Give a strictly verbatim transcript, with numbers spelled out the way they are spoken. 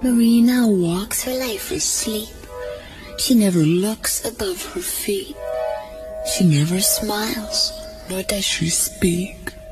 Marina walks her life for sleep. She never looks above her feet. She never smiles, nor does she speak.